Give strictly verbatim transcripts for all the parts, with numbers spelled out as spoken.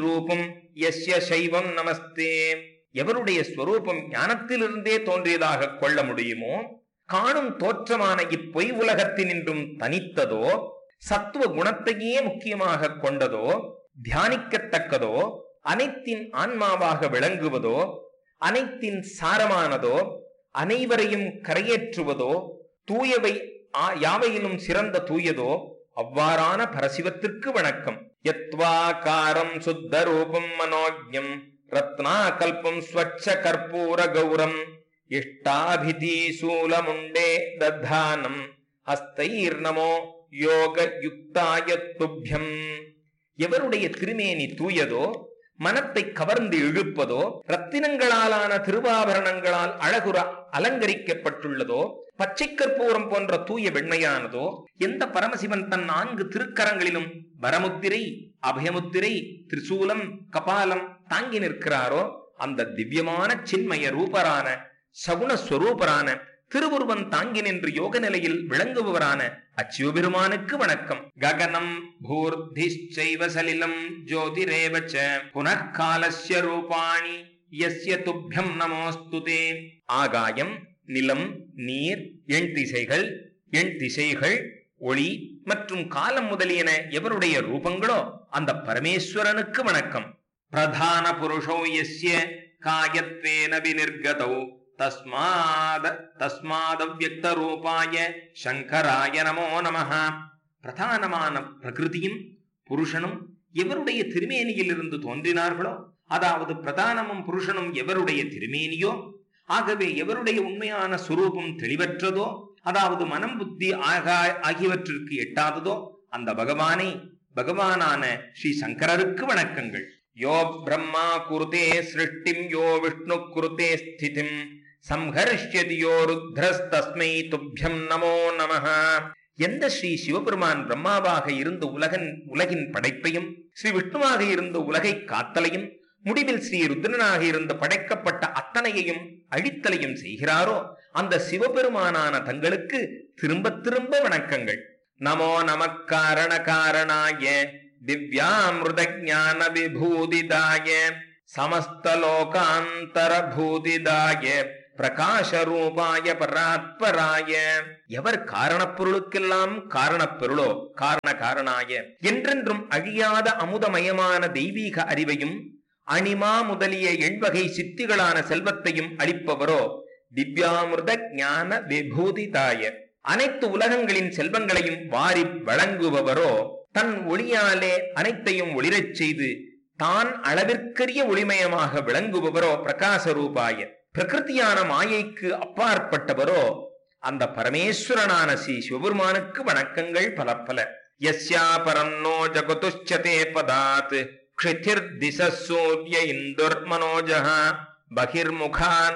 ரூபம் யஸ்ய சைவம் நமஸ்தே. எவருடைய ஸ்வரூபம் ஞானத்திலிருந்தே தோன்றியதாக கொள்ள முடியுமோ, காணும் தோற்றமான இப்பொய் உலகத்தினின்றும் தனித்ததோ, சத்துவ குணத்தையே முக்கியமாக கொண்டதோ, தியானிக்கத்தக்கதோ, அனைத்தின் ஆன்மாவாக விளங்குவதோ, அனைத்தின் சாரமானதோ, அனைவரையும் கரையேற்றுவதோ, தூயவை யாவையிலும் சிறந்த தூயதோ அவ்வாறான பரசிவத்திற்கு வணக்கம். யத்வாகாரம் சுத்த ரூபம் மனோஜ்ஞம் ரத்னா கல்பம் ஸ்வச்ச கற்பூர கௌரம் இஷ்டாபிதி சூலமுண்டே தத்தானம் ஹஸ்தைர் நமோ யோக யுக்தாய துப்யம். எவருடைய திருமேனி தூயதோ, மனத்தை கவர்ந்து இழுப்பதோ, ரத்தினங்களாலான திருவாபரணங்களால் அழகுற அலங்கரிக்கப்பட்டுள்ளதோ, பச்சை கற்பூரம் போன்ற தூய வெண்மையானதோ, எந்த பரமசிவன் தன் நான்கு திருக்கரங்களிலும் வரமுத்திரை, அபயமுத்திரை, திரிசூலம், கபாலம் தாங்கி நிற்கிறாரோ, அந்த திவ்யமான சின்மய ரூபரான சகுணஸ்வரூபரான திருவுருவன் தாங்கி நின்று யோக நிலையில் விளங்குபவரான அச்சிவபெருமானுக்கு வணக்கம். ககனம் பூர்திச்சைவ சலிலம் ஜோதிரேவச்ச புனః காலஸ்ய ரூபாணி யஸ்ய துப்யம் நமோஸ்துதே. ஆகாயம், நிலம், நீர், எண் திசைகள், எண் திசைகள், ஒளி மற்றும் காலம் முதலியன எவருடைய ரூபங்களோ அந்த பரமேஸ்வரனுக்கு வணக்கம். பிரதான புருஷோ யஸ்ய காயத்வேன விநிர்கதௌ தஸ்மாத தஸ்மாதவ்யக்த ரூபாய சங்கராய நமோ நமஹ. பிரதானமான பிரகிருதியும் புருஷனும் எவருடைய திருமேனியில் இருந்து தோன்றினார்களோ, அதாவது பிரதானமும் புருஷனும் எவருடைய திருமேனியோ, ஆகவே எவருடைய உண்மையான சுரூபம் தெளிவற்றதோ, அதாவது மனம் புத்தி ஆகா ஆகியவற்றிற்கு எட்டாததோ அந்த பகவானை பகவானான ஸ்ரீ சங்கரருக்கு வணக்கங்கள். யோ பிரம்மா குருதே சிருஷ்டிம் யோ விஷ்ணு குருதே ஸ்திதிம் சம்ஹர்ஷ்யதி யோ ருத்ரஸ்தஸ்மை துப்யம் நமோ நமஹ. எந்த ஸ்ரீ சிவபெருமான் பிரம்மாவாக இருந்து உலகன் உலகின் படைப்பையும், ஸ்ரீ விஷ்ணுவாக இருந்து உலகை காத்தலையும், முடிவில் ஸ்ரீ ருத்ரனாக இருந்து படைக்கப்பட்ட அத்தனையையும் அழித்தலையும் செய்கிறாரோ அந்த சிவபெருமானான தங்களுக்கு திரும்ப திரும்ப வணக்கங்கள். நமோ நமக்காரண காரணாய திவ்யாமிருத ஞான விபூதிதாய சமஸ்தலோகாந்தர பூதிதாய பிரகாச ரூபாய பராத்பராய. எவர் காரணப்பொருளுக்கெல்லாம் காரணப்பொருளோ காரண காரணாய என்றென்றும் அழியாத அமுதமயமான தெய்வீக அறிவையும் அணிமா முதலிய எண்வகை சித்திகளான செல்வத்தையும் அளிப்பவரோ திவ்யாமிருத ஞான விபூதிதாய அனைத்து உலகங்களின் செல்வங்களையும் வாரி வழங்குபவரோ தன் ஒளியாலே அனைத்தையும் ஒளிரச் செய்து தான் அளவிற்கரிய ஒளிமயமாக விளங்குபவரோ பிரகாச ரூபாய பிரகிருதியான மாயைக்கு அப்பாற்பட்டவரோ அந்த பரமேஸ்வரனான ஸ்ரீ சிவபெருமானுக்கு வணக்கங்கள் பல பல. யஸ்யா பரன்னோ ஜகதுஷ்சதே பதாத் க்ஷிதிர் திசசூர்ய இந்துர் மனோஜஹ பகிர்முகான்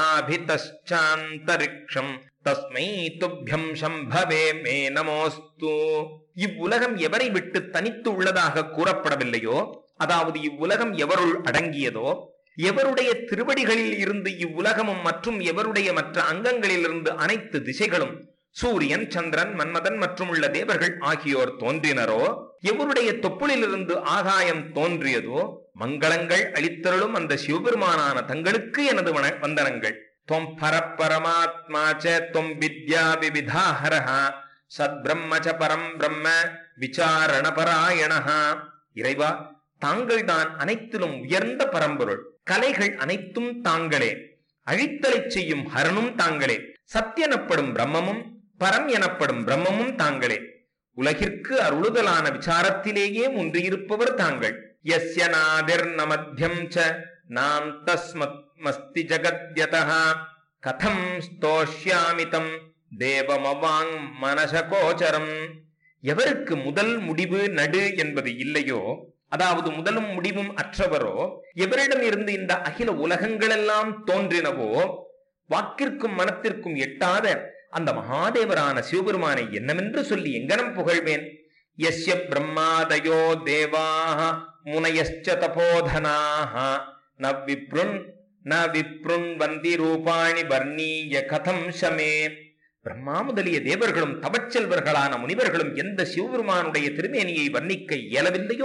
நாபிதச்சாந்தரிக்ஷம் தஸ்மை துப்யம் சம்பவே மே நமோஸ்து. இவ்வுலகம் எவரை விட்டு தனித்து உள்ளதாக கூறப்படவில்லையோ, அதாவது இவ்வுலகம் எவருள் அடங்கியதோ, எவருடைய திருவடிகளில் இருந்து இவ்வுலகமும் மற்றும் எவருடைய மற்ற அங்கங்களில் இருந்து அனைத்து திசைகளும் சூரியன், சந்திரன், மன்மதன் மற்றும் உள்ள தேவர்கள் ஆகியோர் தோன்றினரோ, எவருடைய தொப்புளிலிருந்து ஆகாயம் தோன்றியதோ, மங்களங்கள் அளித்தருளும் அந்த சிவபெருமானான தங்களுக்கு எனது வந்தனங்கள். தொம் பரப்பரமாத்மாச்ச தொம் வித்யா விவிதாஹரஹ சத்பிரம்மச்ச பரம் பிரம்ம விசாரண பராயணஹ. இறைவா, தாங்கள் தான் அனைத்திலும் உயர்ந்த பரம்பொருள். கலைகள் அனைத்தும் தாங்களே, அழித்தலை செய்யும் ஹரனும் தாங்களே. சத்தியனப்படும் பிரம்மமும் பரம் எனப்படும் பிரம்மமும் தாங்களே. உலகிற்கு அருளுதலான விசாரத்திலேயே ஒன்றியிருப்பவர் தாங்கள். யஸ்ய நாதிர் நமத்யம் ச நாம் தஸ்மஸ்தி ஜகத்யதஹ கதம் ஸ்தோஷ்யாமிதம் தேவமவாங் மனசகோச்சரம். எவருக்கு முதல் முடிவு நடு என்பது இல்லையோ, அதாவது முதலும் முடிவும் அற்றவரோ, எவரிடம் இருந்து இந்த அகில உலகங்களெல்லாம் தோன்றினவோ, வாக்கிற்கும் மனத்திற்கும் எட்டாத அந்த மகாதேவரான சிவபெருமானை என்னவென்று சொல்லி எங்கனம் புகழ்வேன். யஸ்ய பிரம்மாதயோ தேவாஹ முனயஸ்ச தபோதனாஹ ந விப்ருன் ந விப்ருன் வந்தி ரூபாணி வர்ணீய கதம் சமே. பிரம்மா முதலிய தேவர்களும் தவச்செல்வர்களான முனிவர்களும் எந்த சிவபெருமானுடைய திருமேனியை வர்ணிக்க இயலவில்லையோ,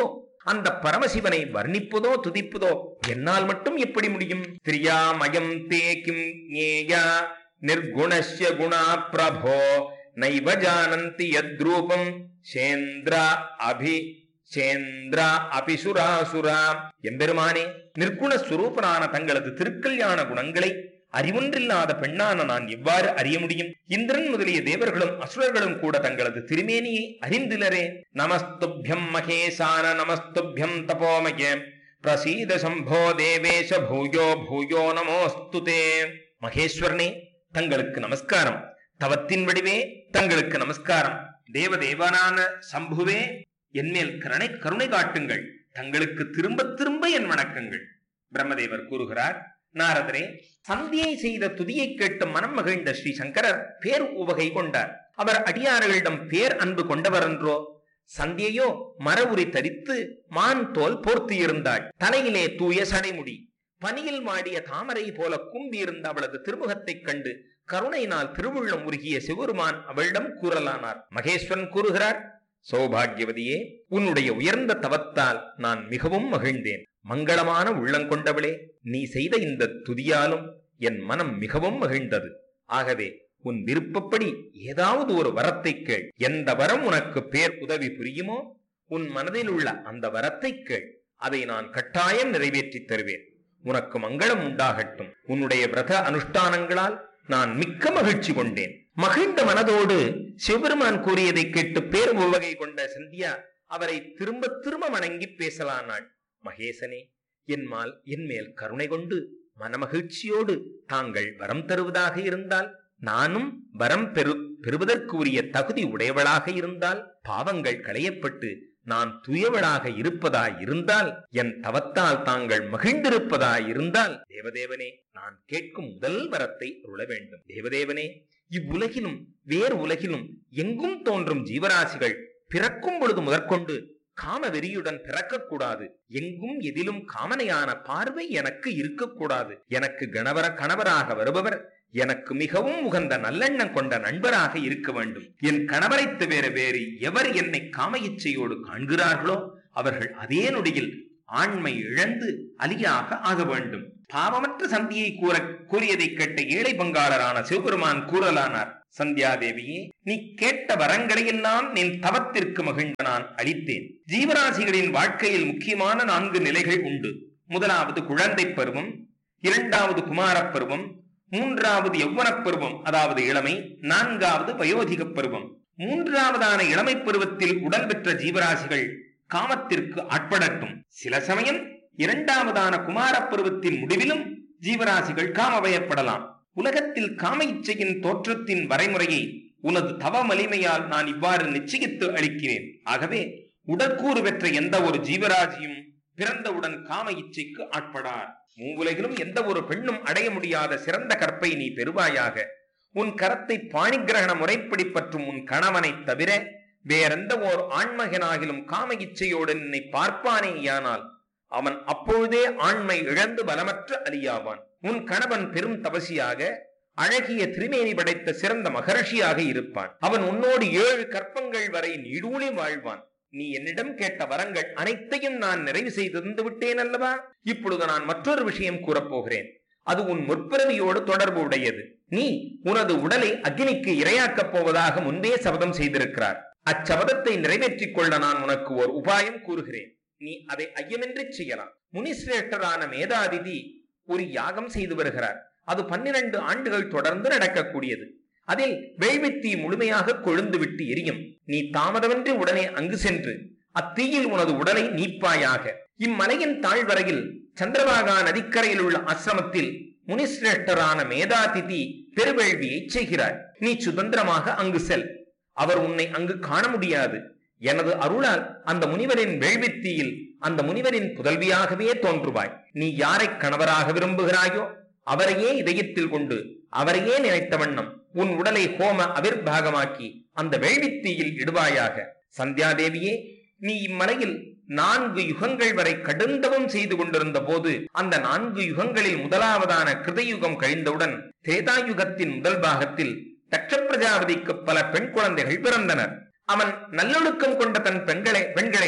அந்த பரமசிவனை வர்ணிப்பதோ துதிப்பதோ என்னால் மட்டும் எப்படி முடியும்? திரியாமயம் தே கிம் ஞேயா நிர்குணஸ்ய குணா பிரபோ நைவ ஜானந்தி யத்ரூபம் சேந்திரா அபி சேந்திரா அபிசுராசுரா. எம்பெருமானே, நிர்குண சுரூபனான தங்களது திருக்கல்யாண குணங்களை அறிவொன்றில்லாத பெண்ணான நான் எவ்வாறு அறிய முடியும்? இந்திரன் முதலிய தேவர்களும் அசுரர்களும் கூட தங்களது திருமேனியை அறிந்திலரே. நமஸ்துப்யம் மகேசான நமஸ்துப்யம் தபோமய பிரசீத சம்போ தேவேஷ பூயோ பூயோ நமோஸ்துதே. மகேஸ்வரனே, தங்களுக்கு நமஸ்காரம். தவத்தின் வடிவே தங்களுக்கு நமஸ்காரம். தேவதேவனான சம்புவே, என்மேல் கருணை கருணை காட்டுங்கள். தங்களுக்கு திரும்ப திரும்ப என் வணக்கங்கள். பிரம்மதேவர் கூறுகிறார், நாரதரே, சந்தியை செய்த துதியை கேட்டு மனம் மகிழ்ந்த ஸ்ரீ சங்கரர் பேர் உவகை கொண்டார். அவர் அடியார்களிடம் பேர் அன்பு கொண்டவர் என்றோ? சந்தியையோ மர உரி தரித்து மான் தோல் போர்த்தி இருந்தாள். தலையிலே தூய சடைமுடி, பனியில் மாடிய தாமரை போல கும்பியிருந்த அவளது திருமுகத்தைக் கண்டு கருணையினால் திருவுள்ளம் உருகிய சிவருமான் அவளிடம் கூறலானார். மகேஸ்வரன் கூறுகிறார், சௌபாகியவதியே, உன்னுடைய உயர்ந்த தவத்தால் நான் மிகவும் மகிழ்ந்தேன். மங்களமான உள்ளங்கொண்டவளே, நீ செய்த இந்த துதியாலும் என் மனம் மிகவும் மகிழ்ந்தது. ஆகவே உன் விருப்பப்படி ஏதாவது ஒரு வரத்தை கேள். எந்த வரம் உனக்கு பேர் உதவி புரியுமோ உன் மனதில் உள்ள அந்த வரத்தை கேள். அதை நான் கட்டாயம் நிறைவேற்றி தருவேன். உனக்கு மங்களம் உண்டாகட்டும். உன்னுடைய விரத அனுஷ்டானங்களால் நான் மிக்க மகிழ்ச்சி கொண்டேன். மகிழ்ந்த மனதோடு சிவபெருமான் கூறியதை கேட்டு பேர் உவகை கொண்ட சந்தியா அவரை திரும்ப திரும்ப வணங்கி பேசலானாள். மகேசனே, என்மால் என் மேல் கருணை கொண்டு மனமகிழ்ச்சியோடு தாங்கள் வரம் தருவதாக இருந்தால், நானும் வரம் பெறு பெறுவதற்கு உரிய தகுதி உடையவளாக இருந்தால், பாவங்கள் களையப்பட்டு நான் தூயவளாக இருப்பதாய் இருந்தால், என் தவத்தால் தாங்கள் மகிழ்ந்திருப்பதாய் இருந்தால், தேவதேவனே, நான் கேட்கும் முதல் வரத்தை அருள வேண்டும். தேவதேவனே, இவ்வுலகிலும் வேறு உலகிலும் எங்கும் தோன்றும் ஜீவராசிகள் பிறக்கும் பொழுது முதற்கொண்டு காம வெறியுடன் பிறக்கக்கூடாது. எங்கும் எதிலும் காமனையான பார்வை எனக்கு இருக்கக்கூடாது. எனக்கு கணவர கணவராக வருபவர் எனக்கு மிகவும் உகந்த நல்லெண்ணம் கொண்ட நண்பராக இருக்க வேண்டும். என் கணவரை தவிர வேறு எவர் என்னை காம இச்சையோடு காண்கிறார்களோ அவர்கள் அதே நொடியில் ஆண்மை இழந்து அலியாக ஆக வேண்டும். பாவமற்ற சந்தியை கூற கூறியதை கேட்ட ஏழை பங்காளரான சிவபெருமான் கூறலானார், சந்தியாதேவியே, நீ கேட்ட வரங்களை எல்லாம் நின் தவத்திற்கு மகிழ்ந்த நான் அளித்தேன். ஜீவராசிகளின் வாழ்க்கையில் முக்கியமான நான்கு நிலைகள் உண்டு. முதலாவது குழந்தை பருவம், இரண்டாவது குமாரப் பருவம், மூன்றாவது யௌவனப் பருவம் அதாவது இளமை, நான்காவது வயோதிக பருவம். மூன்றாவதான இளமை பருவத்தில் உடல் பெற்ற ஜீவராசிகள் காமத்திற்கு ஆட்படட்டும். சில சமயம் இரண்டாவதான குமார பருவத்தின் முடிவிலும் ஜீவராசிகள் காமவயப்படலாம். உலகத்தில் காம இச்சையின் தோற்றத்தின் வரைமுறையை உனது தவ வலிமையால் நான் இவ்வாறு நிச்சயித்து அளிக்கிறேன். ஆகவே உடற்கூறு பெற்ற எந்த ஒரு ஜீவராசியும் பிறந்தவுடன் காம இச்சைக்கு ஆட்படார். மூவுலகிலும் எந்த ஒரு பெண்ணும் அடைய முடியாத சிறந்த கற்பை நீ பெறுவாயாக. உன் கரத்தை பாணிகிரகண முறைப்படி பற்றும் உன் கணவனை தவிர வேறெந்த ஓர் ஆண்மகனாகிலும் காம இச்சையோடு என்னை பார்ப்பானேயானால் அவன் அப்பொழுதே ஆண்மை இழந்து பலமற்ற அலியாவான். உன் கணவன் பெரும் தபசியாக அழகிய திருமேனி படைத்த சிறந்த மகர்ஷியாக இருப்பான். அவன் உன்னோடு ஏழு கற்பங்கள் வரை நீடூழி வாழ்வான். நீ என்னிடம் கேட்ட வரங்கள் அனைத்தையும் நான் நிறைவு செய்து தந்து விட்டேன் அல்லவா? இப்பொழுது நான் மற்றொரு விஷயம் கூறப்போகிறேன். அது உன் முற்பிறவியோடு தொடர்பு உடையது. நீ உனது உடலை அக்னிக்கு இரையாக்கப் போவதாக முன்பே சபதம் செய்திருக்கிறார். அச்சபதத்தை நிறைவேற்றிக் கொள்ள நான் உனக்கு ஒரு உபாயம் கூறுகிறேன். நீ அதை ஐயமின்றி செய்யலாம். முனிசிரேஷ்டரான மேதாதிதி ஒரு யாகம் செய்து வருகிறார். அது பன்னிரண்டு ஆண்டுகள் தொடர்ந்து நடக்கக்கூடியது. அதில் வேள்வித்தீ முழுமையாக கொழுந்து விட்டு எரியும். நீ தாமதமின்றி உடனே அங்கு சென்று அத்தீயில் உனது உடலை நீப்பாயாக. இம்மலையின் தாழ்வரையில் சந்திரபாகா நதிக்கரையில் உள்ள ஆசிரமத்தில் முனிசிரேஷ்டரான மேதாதிதி பெருவேள்வியை செய்கிறார். நீ சுதந்திரமாக அங்கு செல். அவர் உன்னை அங்கு காண முடியாது. எனது அருளால் அந்த முனிவரின் வேள்வித்தீயில் அந்த முனிவரின் புதல்வியாகவே தோன்றுவாய். நீ யாரை கணவராக விரும்புகிறாயோ அவரையே இதயத்தில் கொண்டு அவரையே நினைத்த வண்ணம் உன் உடலை ஹோம அவிர்பாகமாக்கி அந்த வேள்வித்தீயில் இடுவாயாக. சந்தியாதேவியே, நீ இம்மலையில் நான்கு யுகங்கள் வரை கடுந்தவம் செய்து கொண்டிருந்த போது அந்த நான்கு யுகங்களில் முதலாவதான கிருதயுகம் கழிந்தவுடன் திரேதாயுகத்தின் முதல் பாகத்தில் தட்ச பிரஜாபதிக்கு பல பெண் குழந்தைகள் பிறந்தனர். அவன் நல்லொழுக்கம் கொண்ட தன் பெண்களை பெண்களை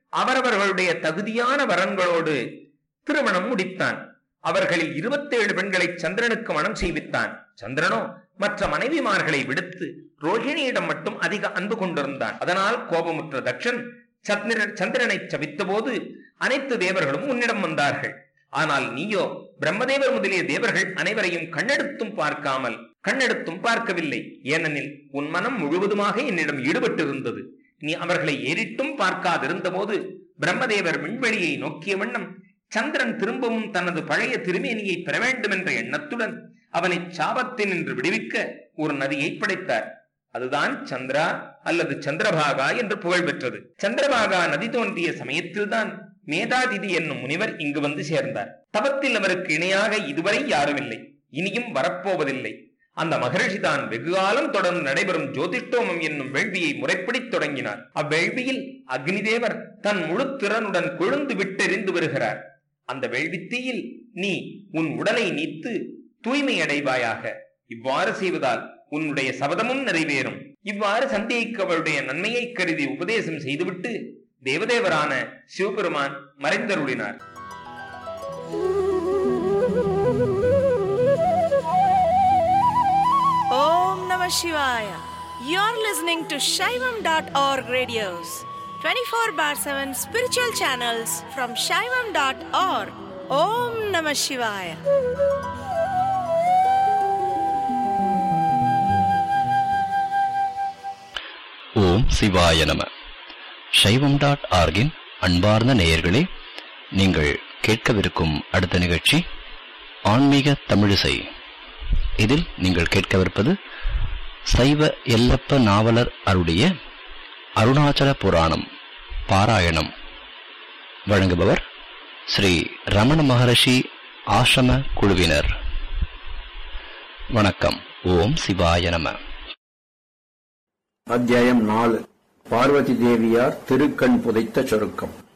அவரவர்களுடைய தகுதியான வரன்களோடு திருமணம் முடித்தான். அவர்களில் இருபத்தி ஏழு பெண்களை சந்திரனுக்கு மனம் செய்வித்தான். சந்திரனோ மற்ற மனைவிமார்களை விடுத்து ரோஹிணியிடம் மட்டும் அதிக அன்பு கொண்டிருந்தான். அதனால் கோபமுற்ற தக்ஷன் சந்திரன் சந்திரனை சபித்த போது அனைத்து தேவர்களும் உன்னிடம் வந்தார்கள். ஆனால் நீயோ பிரம்மதேவர் முதலிய தேவர்கள் அனைவரையும் கண்ணெடுத்தும் பார்க்காமல் கண்ணெடுத்தும் பார்க்கவில்லை. ஏனெனில் உன் மனம் முழுவதுமாக என்னிடம் ஈடுபட்டிருந்தது. நீ அவர்களை ஏறிட்டும் பார்க்காதிருந்த போது பிரம்மதேவர் விண்வெளியை நோக்கிய வண்ணம் சந்திரன் திரும்பவும் தனது பழைய திருமேனியை பெற வேண்டும் என்ற எண்ணத்துடன் அவனை சாபத்தில் நின்று விடுவிக்க ஒரு நதியை படைத்தார். அதுதான் சந்திரா அல்லது சந்திரபாகா என்று புகழ் பெற்றது. சந்திரபாகா நதி தோன்றிய சமயத்தில்தான் மேதாதிதி என்னும் முனிவர் இங்கு வந்து சேர்ந்தார். தவத்தில் அவருக்கு இணையாக இதுவரை யாரும் இல்லை, இனியும் வரப்போவதில்லை. அந்த மகரிஷி தான் வெகுகாலம் தொடர்ந்து நடைபெறும் ஜோதிஷ்டோமம் என்னும் வேள்வியை முறைப்படி தொடங்கினார். அவ்வேள்வியில் அக்னி தேவர் தன் முழு திறனுடன் கொழுந்து விட்டெறிந்து வருகிறார். அந்த வேள்வித்தீயில் நீ உன் உடலை நீத்து தூய்மை அடைவாயாக. இவ்வாறு செய்வதால் உன்னுடைய சபதமும் நிறைவேறும். இவ்வாறு சந்தேகிக்க அவருடைய நன்மையை கருதி உபதேசம் செய்துவிட்டு தேவதேவரான Sivaperuman மறைந்தருளினார். Om Namah Shivaya. You're listening to Shaivam dot org radios, twenty-four bar seven spiritual channels from Shaivam dot org. Om Namah Shivaya. ஓம் சிவாய நம. சைவம் டாட் ஆர்கின் அன்பார்ந்த நேயர்களே, நீங்கள் கேட்கவிருக்கும் அடுத்த நிகழ்ச்சி ஆன்மீக தமிழிசை. இதில் நீங்கள் கேட்கவிருப்பது சைவ எல்லப்ப நாவலர் அருடைய அருணாச்சல புராணம் பாராயணம். வழங்குபவர் ஸ்ரீ ரமண மகரிஷி ஆசிரம குழுவினர். வணக்கம். ஓம் சிவாய நம. அத்தியாயம் நாலு. பார்வதி தேவியார் திருக்கண் புதைத்த சுருக்கம்.